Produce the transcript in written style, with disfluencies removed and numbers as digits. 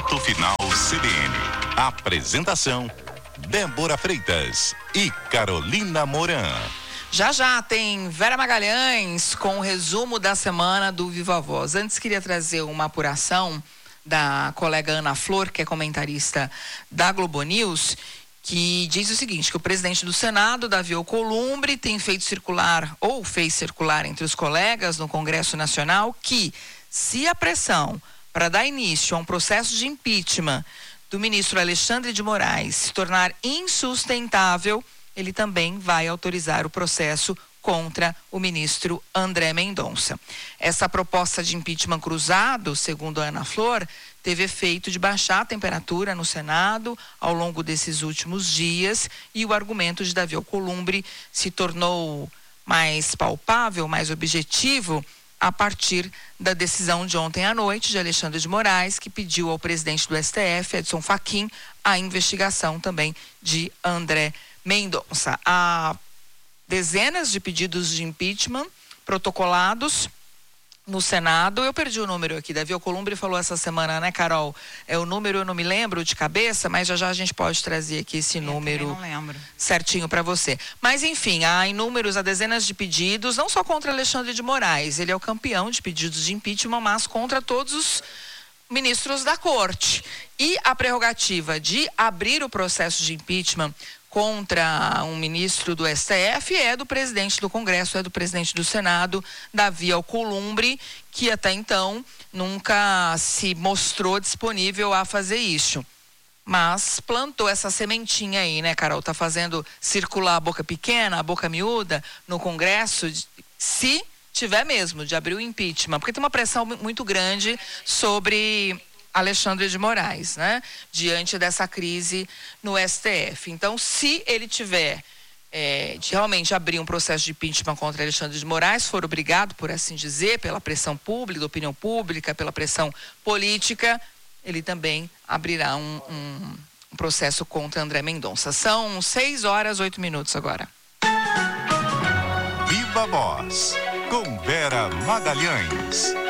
Ponto Final CBN. Apresentação: Débora Freitas e Carolina Moran. Já tem Vera Magalhães com o resumo da semana do Viva Voz. Antes queria trazer uma apuração da colega Ana Flor, que é comentarista da Globo News, que diz o seguinte, que o presidente do Senado, Davi Alcolumbre, tem fez circular entre os colegas no Congresso Nacional que, se a pressão para dar início a um processo de impeachment do ministro Alexandre de Moraes se tornar insustentável, ele também vai autorizar o processo contra o ministro André Mendonça. Essa proposta de impeachment cruzado, segundo a Ana Flor, teve efeito de baixar a temperatura no Senado ao longo desses últimos dias e o argumento de Davi Alcolumbre se tornou mais palpável, mais objetivo a partir da decisão de ontem à noite de Alexandre de Moraes, que pediu ao presidente do STF, Edson Fachin, a investigação também de André Mendonça. Há dezenas de pedidos de impeachment protocolados no Senado. Eu perdi o número aqui, Davi Alcolumbre falou essa semana, né, Carol? O número eu não me lembro de cabeça, mas já a gente pode trazer aqui esse número certinho para você. Mas enfim, há dezenas de pedidos, não só contra Alexandre de Moraes, ele é o campeão de pedidos de impeachment, mas contra todos os ministros da corte. E a prerrogativa de abrir o processo de impeachment contra um ministro do STF é do presidente do Congresso, é do presidente do Senado, Davi Alcolumbre, que até então nunca se mostrou disponível a fazer isso. Mas plantou essa sementinha aí, né, Carol? Tá fazendo circular a boca pequena, a boca miúda no Congresso, se tiver mesmo de abrir o impeachment, porque tem uma pressão muito grande sobre Alexandre de Moraes, né? Diante dessa crise no STF. Então, se ele tiver de realmente abrir um processo de impeachment contra Alexandre de Moraes, for obrigado, por assim dizer, pela pressão pública, da opinião pública, pela pressão política, ele também abrirá um processo contra André Mendonça. São 6h08 agora. Viva Voz, com Vera Magalhães.